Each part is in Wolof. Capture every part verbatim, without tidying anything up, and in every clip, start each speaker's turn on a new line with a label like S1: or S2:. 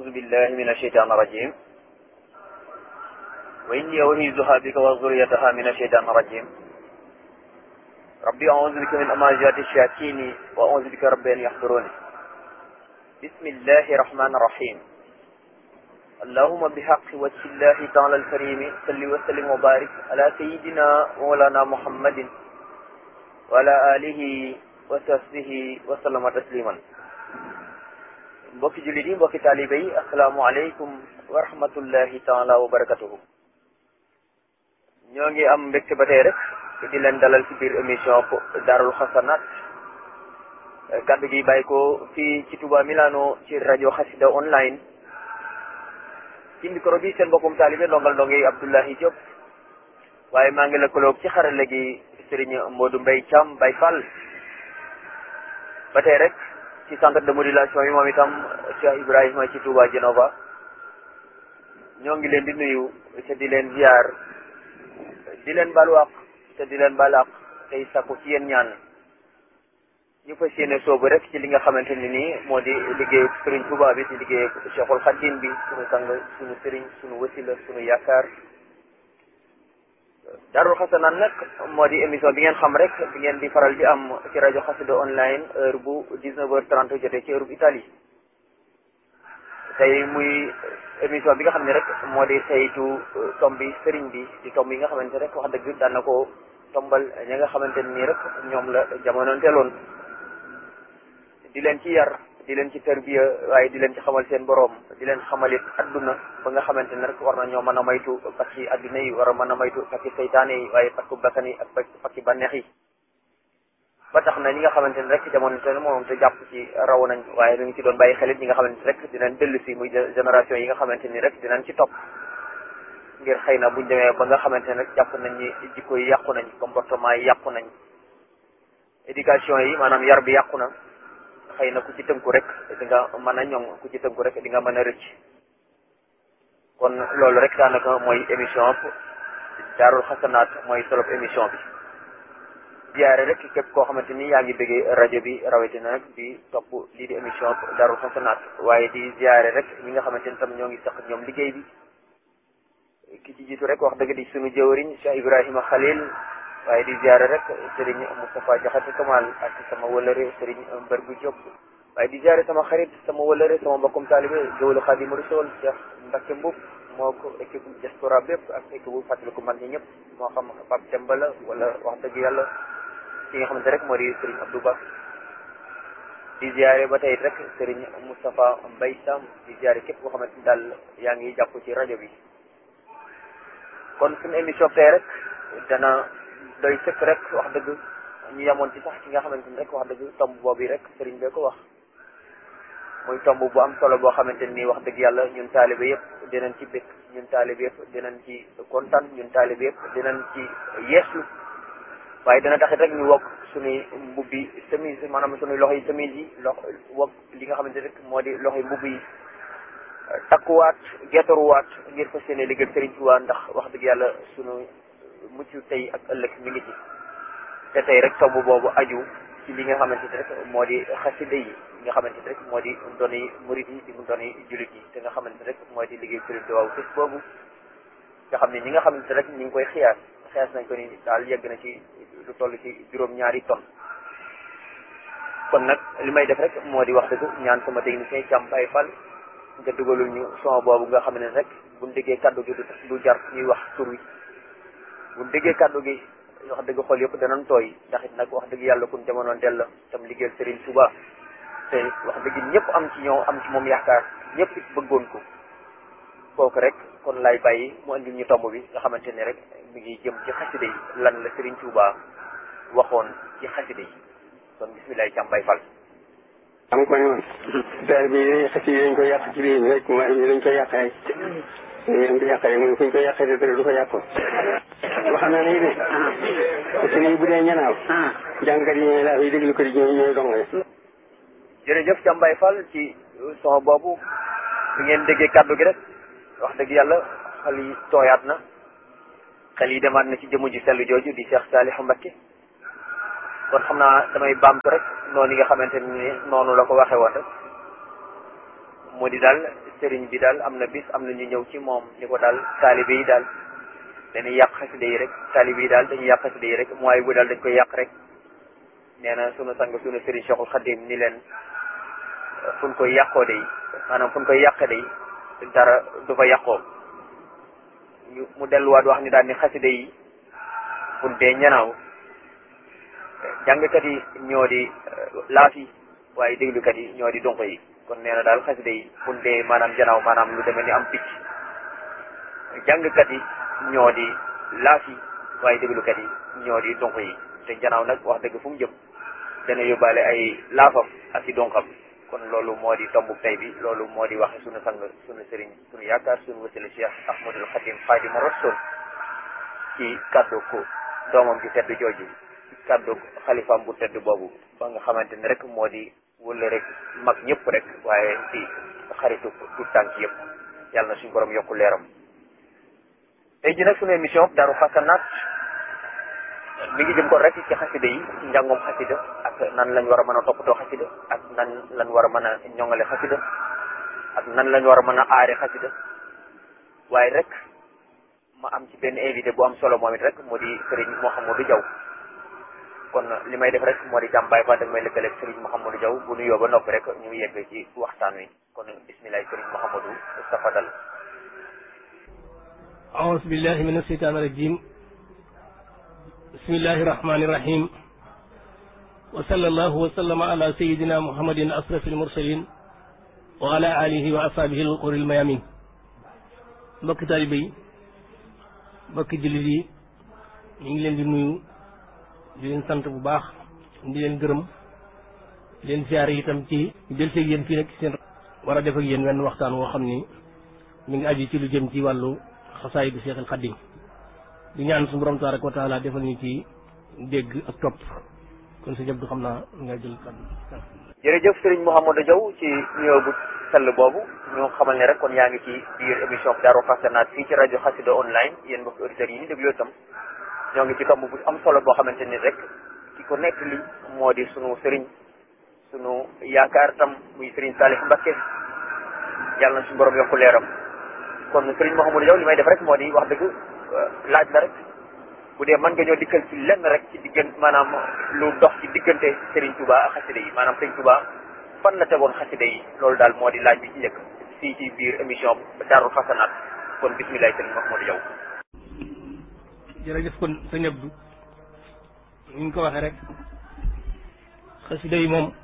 S1: أعوذ بالله من الشيطان الرجيم وإني أعيذها بك وذريتها من الشيطان الرجيم ربي أعوذ بك من همزات الشياطين وأعوذ بك رب أن يحضرون بسم الله الرحمن الرحيم اللهم بحق وجه الله تعالى الكريم صل وسلم وبارك على سيدنا مولانا محمد وعلى آله وصحبه وسلم تسليما. mbokki jullit yi mbokki taalibe yi asalaamaaleykum wa rahmatullahi taala wa barakatuhu. ñoo ngi am mbégte ba tey rek di leen dalal ci biir émission Daarul Xasanaat kàddu gi bàyyi ko fii ci Touba Milano ci rajo Xassida online ci micro bi seen mbokkum taalibe ndongal ndongi Abdoulahi Diop waaye maa ngi lëkkaloog ci xarale gi Serigne Modou Mbaye Thiam Baye Fall ba tey rek ci centre de modulation yi moom itam Cheikh Ibrahima ci Touba Genova ñoo ngi leen di nuyu te di leen ziar di leen balu àq te di leen balu àq tey sakku ci yéen ñaan ñu fas yéene soobu rek ci li nga xamante ni nii moo di liggéeyu Serigne Touba bi di liggéeyu Cheikhul Khadim bi sunu sang sunu Serigne sunu wasila sunu yaakaar. Daarul Xasanaat nag moo di émission bi ngeen xam rek bi ngeen di faral di am ci rajo Xassida online heure bu dix-neuf heures trente jotee ci heure bu Italie tey muy émission bi nga xam ne rek moo di saytu tomb bi sëriñ bi di tomb yi nga xamante rek wax dëgg daan na ko tombal ñi nga xamante nii rek ñoom la jamonoonteeloon di leen ci yar di leen ci tarbiya waaye di leen ci xamal seen borom di leen xamalit adduna ba nga xamante ne rek war na ñoo mën a maytu fakki adduna yi war a mën a maytu fakki seytaane yi waaye fakku bakkan yi ak fakki bànneex yi ba tax na ñi nga xamante ne rek jamono te moom te jàpp ci raw nañ waaye ñu ngi ci doon bàyyi xelit ñi nga xamante ne rek dinañ dellu si muy génération yi nga xamante ni rek dinañ ci topp ngir xëy na buñ demee ba nga xamante ne rek jàpp nañ ni jikko yi yàqu nañ comportement yi yàqu nañ éducation yi maanaam yar bi yàqu na xëy na ku ci tënku rek di nga mën a ñoŋ ku ci tënku rek di nga mën a rëcc kon loolu rek daanaka mooy émission Daarul Xasanaat mooy solo émission bi ziyaare rek képp koo xamante ni yaa ngi bëggee rajo bi rawatina nag di topp lii di émission Daarul Xasanaat waaye di ziyaare rek ñi nga xamante ni tam ñoo ngi sax ñoom liggéey bi ki ci jiitu rek wax dëgg di suñu jëwriñ Cheikh Ibrahima Khalil waaye di ziare rek Serigne Moustapha Diakhaté Kamal ak sama wëlëre Serigne Mbargu Diop waaye di ziare sama xarit sama wëlëre sama mbokkum taalibe jëwlu Xaadimu Rasuul Cheikh Mbacke Mboup moo ko équipe diaspora bépp ak équipe bu fàttaliku man ñi ñëpp moo xam Pape Demba la wala wax dëgg yàlla ki nga xamante rek moo di Serigne Abdou Ba di ziare ba tey rek Serigne Moustapha Mbaye Sam di ziare képp koo xamante ni daal yaa ngi jàpp ci rajo bi kon suñu émission tey rek dana doy sëkk rek wax dëgg ñu yemoon ci sax ci nga xamante ni rek wax dëgg tomb boobu rek sëriñ bee ko wax muy tomb bu am solo boo xamante ni wax dëgg yàlla ñun taalibe yëpp dinañ ci bëgg ñun taalibe yëpp dinañ ci kontaan ñun taalibe yëpp dinañ ci yeeslu waaye dina taxit rek ñu wokk suñuy mbubbi chemise maanaam suñuy loxo yi chemise yi lox wokk li nga xamante rek moo di loxo yi mbubb yi takkuwaat getaruwaat ngir fas yéene liggéey sëriñ Tuubaa ndax wax dëgg yàlla suñu mucc tey ak ëllëg mi ngi ci te tey rek tomb boobu aju ci li nga xamante ne rek moo di xasida yi nga xamante ne rek moo di ndoni murit yi di ndoni jullit yi te nga xamante rek moo di liggéey sëriñ Tuubaa bés boobu nga xam ne ñi nga xamante rek ñi ngi koy xiyaas xiyaas nañ ko ni daal yegg na ci lu toll ci juróom-ñaari tonnes kon nag li may def rek moo di wax dëgg ñaan sama technicien Thiam Baye Fall nga dugalul ñu son boobu nga xam ne rek buñ déggee kaddu gi du jar ñuy wax tur wi bu déggee kàddu gi wax dëgg xol yëpp danañ tooy ndax it nag wax dëgg yàlla kun jamono dell tam liggéeyal Serigne Touba te wax dëgg ñëpp am ci ñëw am ci moom yaakaar ñëpp it bëggoon ko kooku rek kon lay bàyyi mu andil ñu tomb bi nga xamante ne rek mi ngi jëm ci xasida yi lan la Serigne Touba waxoon ci xasida yi kon bisimilah Thiam Baye Fall.
S2: am ko noonu daal bi xasida yi dañ ko yàq ci réew mi rek mooy dañ ko yàq ay dañ ko yàq ay mooy fu ñu ko yàqee te du ko yàqoon wax na ni de parce que bu dee ñanaaw jàngkat yi ñooy laa fi déglu ko di ñooy ñooy donge
S1: jërëjëf Thiam Baye Fall ci son boobu bi ngeen déggee kàddu gi rek wax dëgg yàlla xel yi tooyaat na xel yi demaat na ci jëmu ji sell jooju di Cheikh Saliou Mbacké kon xam naa damay baamtu rek noonu yi nga xamante ni noonu la ko waxee woon rek moo di daal sëriñ bi daal am na bis am na ñu ñëw ci moom ni ko daal taalibe yi daal dañuy yàq xasida yi rek taalibe yi daal dañuy yàq xasida yi rek mooy bu daal dañ koy yàq rek nee na sunu sang sunu sëriñ Cheikhul Khadim ni leen fu ñu koy yàqoo de maanaam fu ñu koy yàq de dara du fa yàqoo ñu mu delluwaat wax ni daal ni xasida yi buñ dee ñanaaw jàngkat yi ñoo di laaf yi waaye déglukat yi ñoo di donk yi kon nee na daal xasida yi buñ dee maanaam janaaw maanaam lu demee ni am picc jàngkat yi ñoo di laaf yi waaye déglukat yi ñoo di donk yi te janaaw nag wax dëgg fu mu jëm dana yóbbaale ay laafam ak i donkam kon loolu moo di tombuk tey bi loolu moo di waxe sunu sang sunu sëriñ sunu yaakaar sunu wasila Cheikh Ahmadul Khadim Xaadimu Rasul ci kaddu ko doomam ji tedd jooju ci kaddu xalifaam bu tedd boobu ba nga xamante ne rek moo di wala rek mag ñëpp rek waaye ci xaritu tout tànk yëpp yàlla na suñu borom yokku leeram tey ji nag sunu émission Daaru Xasanaat mi ngi jëm kon rek ci xasida yi ci njàngum xasida ak nan lañ war a mën a toppatoo xasida ak nan lañ war a mën a ñoŋale xasida ak nan lañ war a mën a aare xasida waaye rek ma am ci benn invité bu am solo moom it rek moo di Serigne Mouhamadou Diaw kon li may def rek moo di jàmbaay fa dag may lëkkaleeg Serigne Mouhamadou Diaw bu nuyoo ba noppi rek ñu yegg ci waxtaan wi kon bismillahi Serigne Mouhamadou tafadal
S3: aouzu billahi mina shaytaani rajim bismillahi rahmani rahim wa sallallahu wa sallama ala sayidina muhammadin asrafil mursalin wa ala alihi wa ashabihi al-quril mayamin mbokki taalibe yi mbokki jullit yi ñu ngi leen di nuyu di leen sant bu baax di leen gërëm di leen siyaare itam ci jël seeg yéen fii nag ci seen war a def ak yéen wenn waxtaan woo xam ni mi ngi aju ci lu jëm ci wàllu xasaayidu Seexul Xadiim di ñaan suñu borom tabaraka wa taala defal ñu ci dégg ak topp kon sa jëb du xam naa nga jël kàddu.
S1: jërëjëf Serigne Mouhamadou Diaw ci nuyoo bu sell boobu ñu xamal ne rek kon yaa ngi ci biir émission Daaru Xasanaat fii ci rajo Xassida online yéen mbokki auditeurs yi ñu déglu itam ñoo ngi ci tomb bu am solo boo xamante ni rek ki ko nekk li moo di sunu Serigne sunu yaakaar tam muy Serigne Salih Mbacké yàlla na suñu borom yokku leeram kon Serigne Mouhamadou Diaw li may def rek moo di wax dëgg laaj la rek bu dee mën nga ñoo dikkal ci lenn rek ci diggante maanaam lu dox ci diggante Serigne Touba ak xasida yi maanaam Serigne Touba fan la tegoon xasida yi loolu daal moo di laaj bi ci njëkk fii ci biir émission Daaru Xasanaat kon bisimilah Serigne Mouhamadou Diaw.
S3: jërëjëf kon sëñ Abdou ni ñu ko waxee rek xasida yi moom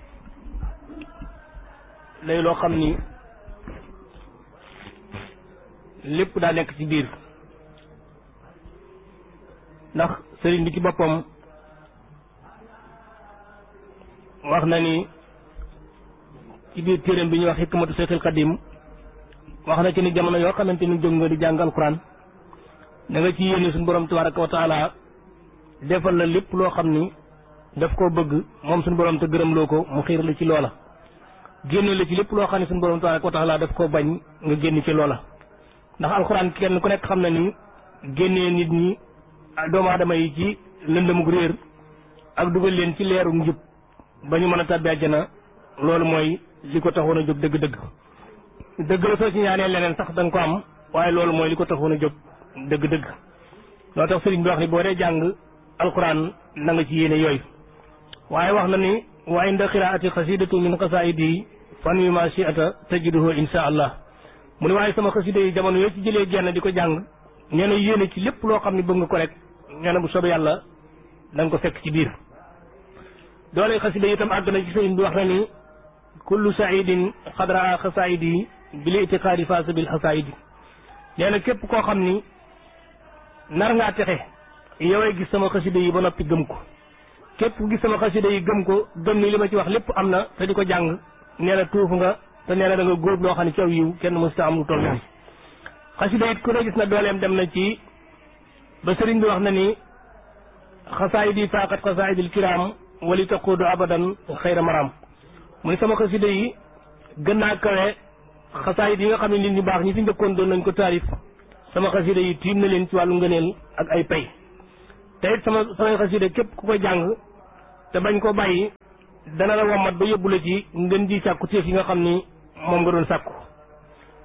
S3: lay loo xam ni lépp daa nekk ci biir. ndax sëriñ bi ci boppam wax na ni ci biir téeréem bi ñuy wax hikmatu Seexul Xadiim wax na ci ni jamono yoo xamante ni jóg nga di jàng alquran da nga ci yéene suñu borom tabaraka wa taala defal la lépp loo xam ni daf koo bëgg moom suñu borom te gërëm loo ko mu xiir la ci loola génne la ci lépp loo xam ne suñu borom tabaraka wa taala daf koo bañ nga génn ci loola ndax alquran kenn ku nekk xam na ni génnee nit ñi doomu aadama yi ci lëndëmug réer ak dugal leen ci leeru njub ba ñu mën a tàbbi àjjana loolu mooy li ko taxoon a jóg dëgg-dëgg dëgg la soo ci ñaanee leneen sax da nga ko am waaye loolu mooy li ko taxoon a jóg dëgg-dëgg loo tax sëriñ bi wax ni boo dee jàng alquran na nga ci yéene yooyu waaye wax na ni wa inda qiraati xasidatu min qasaidi fan yu ma shi'ata tajiduhu insha allah mu ne waaye sama xasida yi jamono yoo ci jëlee genn di ko jàng nee na yéene ci lépp loo xam ne bëgg nga ko rek nee na bu soobee yàlla da nga ko fekk ci biir doole xasida yi itam àgg na ci sëriñ bi wax na ni kullu saidin xadraa xasaidi bil itiqaadi faasa bil xasaidi nee na képp koo xam ni nar ngaa texe yowee gis sama xasida yi ba noppi gëm ko képp ku gis sama xasida yi gëm ko gëm ni li ma ci wax lépp am na te di ko jàng nee na tuufu nga te nee na da nga góob loo xam ne ci aw yiw kenn mësta am lu toll nii xasida it ku ne gis na dooleem dem na ci ba sëriñ bi wax na ni xasaayidi faaqat xasaayidil kiraam wali taquudu abadan xayra maram mu ni sama xasida yi gën naa kawe xasaayid yi nga xam ne nit ñu baax ñi fi njëkkoon doon nañ ko taarif sama xasida yi tiim na leen ci wàllu ngëneel ak ay pay te it sama samay xasida képp ku ko jàng te bañ ko bàyyi dana la wommat ba yóbbu la ci ngën ji sàkku téef yi nga xam ni moom nga doon sàkku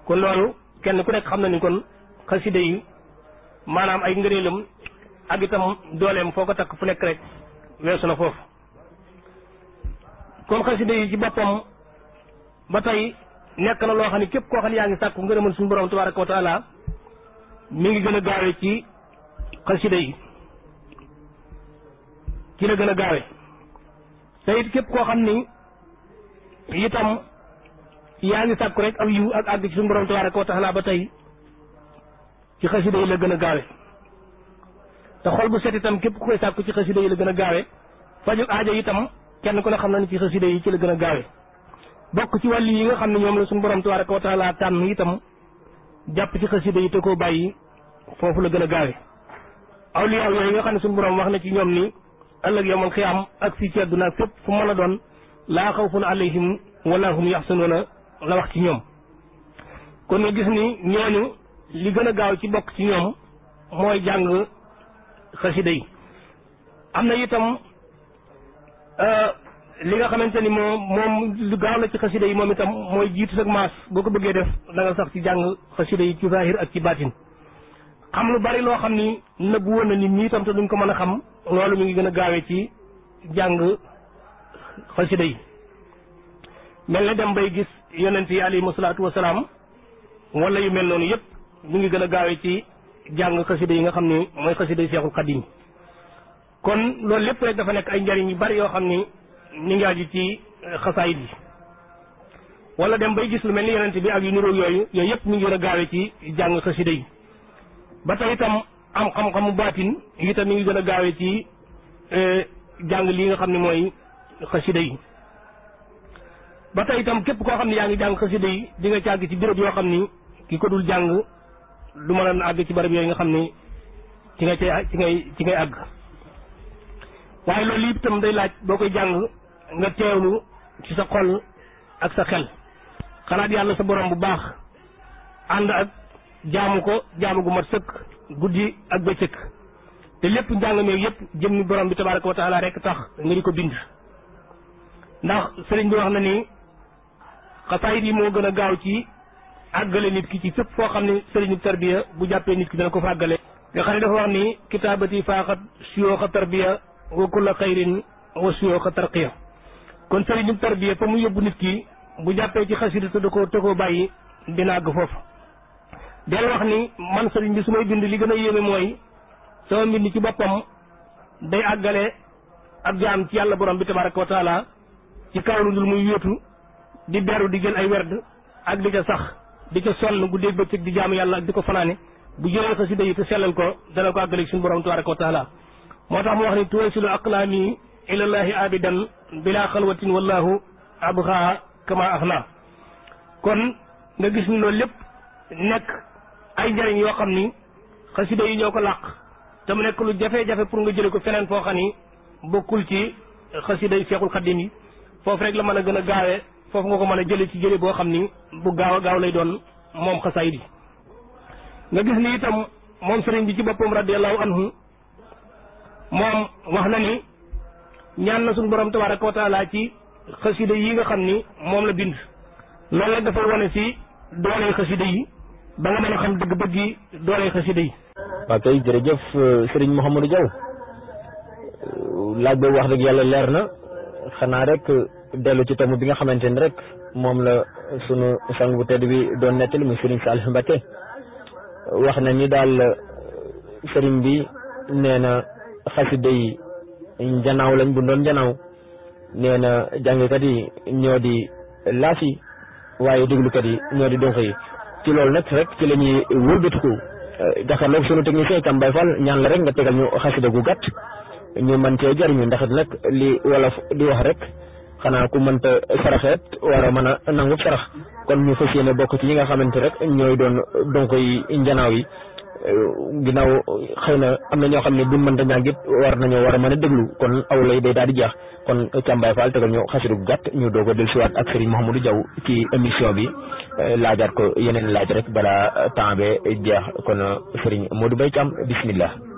S3: kon loolu kenn ku nekk xam na ni kon xasida yi maanaam ay ngëneelam ak itam dooleem foo ko takk fu nekk rek weesu na foofu kon xasida yi ci boppam ba tey nekk na loo xam ne képp koo xam ne yaa ngi sàkku ngërëmal suñu borom tabaraka wa taala mi ngi gën a gaawe ci xasida yi ci la gën a gaawe te it képp koo xam ni itam yaa ngi sàkku rek aw yiw ak àgg ci suñu borom tabaraka wa taala ba tey ci xasida yi la gën a gaawe te xol bu set itam képp ku koy sàkku ci xasida yi la gën a gaawe faju aajo itam kenn ku ne xam na ni ci xasida yi ci la gën a gaawe bokk ci wàllu yi nga xam ne ñoom la suñu borom tabaraka wa taala tànn itam jàpp ci xasida yi te koo bàyyi foofu la gën a gaawe awliya yooyu nga xam ne suñu borom wax na ci ñoom ni ëllëg yawmal xiyaam ak fii ci àdduna fépp fu mën a doon laa xawfun alayhim wala hum yaxzanuuna la wax ci ñoom kon nga gis ni ñooñu li gën a gaaw ci bokk ci ñoom mooy jàng xasida yi am na itam li nga xamante ni moom moom lu gaaw la ci xasida yi moom itam mooy jiitu sag maas boo ko bëggee def da nga sax ci jàng xasida yi ci zahir ak ci baatin xam lu bari loo xam ni nëbbu woon na nit ñi itam te duñ ko mën a xam loolu mi ngi gën a gaawee ci jàng xasida yi mel na dem bay gis yonent yi alayhimu salaatu wasalaam wala yu mel noonu yëpp mi ngi gën a gaawee ci jàng xasida yi nga xam ni mooy xasida yi Seexul Xadiim kon loolu lépp rek dafa nekk ay njariñ yu bari yoo xam ni ni ngi aju ci xasaayid yi wala dem bay gis lu mel ni yonent bi ak yu niroog yooyu yooyu yëpp mi ngi gën a gaawee ci jàng xasida yi ba tey itam am xam-xamu baatin itam mi ngi gën a gaawee ci jàng lii nga xam ne mooy xasida yi ba tey itam képp koo xam ne yaa ngi jàng xasida yi di nga ci àgg ci béréb yoo xam ni ki ko dul jàng du mën a àgg ci barab yooyu nga xam ni ci nga cay ci ngay ci ngay àgg waaye loolu itam day laaj boo koy jàng nga teewlu ci sa xol ak sa xel xalaat yàlla sa borom bu baax ànd ak jaamu ko jaamu gu mat sëkk guddi ak bëccëg te lépp njàng meeg yëpp jëm ni borom bi tabaraka wa taala rek tax nga di ko bind ndax sëriñ bi wax na ni xasaayid yi moo gën a gaaw ci àggale nit ki ci fépp foo xam ne sëriñu tarbiya bu jàppee nit ki dana ko fa àggale nga xam ne dafa wax ni kitaabati faaxat suyooxa tarbiya wa kulla xayrin wa suyooxa tarqiya kon sëriñu tarbiya fa mu yóbbu nit ki bu jàppee ci xasida te da ko te koo bàyyi dina àgg foofu del wax ni man sëriñ bi su may bind li gën a yéeme mooy sama mbind ci boppam day àggale ab jaam ci yàlla borom bi tabaraka wa taala ci kaw lu dul muy wéetu di beru di jël ay werd ak di ca sax di ca sonn guddeeg bëccëg di jaamu yàlla ak di ko fanaane bu jëlee xasida yi te sellal ko dana ko àggale suñu borom tabaraka wa taala moo tax mu wax ni tuwasilu aqlaami ilallahi abidan bila xalwatin wallahu abxa kama axna kon nga gis ni loolu lépp nekk ay njëriñ yoo xam ni xasida yi ñoo ko làq te mu nekk lu jafe-jafe pour nga jële ko feneen foo xam ni bokkul ci xasida yi Seexul Xadiim yi foofu rek la mën a gën a gaawee foofu nga ko mën a jële ci jële boo xam ni bu gaaw a gaaw lay doon moom xasaayid yi nga gis ni itam moom sëriñ bi ci boppam radiyallahu anhu moom wax na ni ñaan na suñu borom tabaraka wa taala ci xasida yi nga xam ni moom la bind loolu nag dafay wane si dooley xasida yi ba nga mën a xam dëgg-dëgg yi dooley xasida yi
S4: waaw kay jërëjëf sëriñ Mouhamadou Diaw laaj boobu wax dëgg yàlla leer na xanaa rek dellu ci tomb bi nga xamante ni rek moom la sunu sang bu tedd bi doon nettali muy sëriñ Saliou Mbacké wax na ni daal sëriñ bi nee na xasida yi njanaaw lañ bu doon njanaaw nee na jàngkat yi ñoo di laaf yi waaye déglukat yi ñoo di donk yi ci loolu nag rek ci la ñuy wëlbatiku jàkkaarloog sunu technicien Thiam Baye Fall ñaan la rek nga tegal ñu xasida gu gàtt ñu mën cee jariñu ndax nag li wolof di wax rek xanaa ku mënta saraxeet war a mën a nangu sarax kon ñu fas yéene bokk ci ñi nga xamante rek ñooy doon donk yi njanaaw yi ginnaaw xëy na am na ñoo xam ne buñ mënta ñàggit war nañoo war a mën a déglu kon aw lay day daal di jeex kon Thiam Baye Fall tegal ñu xasida gu gàtt ñu doog a dellusiwaat ak Serigne Mouhamadou Diaw ci émission bi laajaat ko yeneen laaj rek balaa temps be jeex kon Serigne Modou Mbaye Thiam bismillah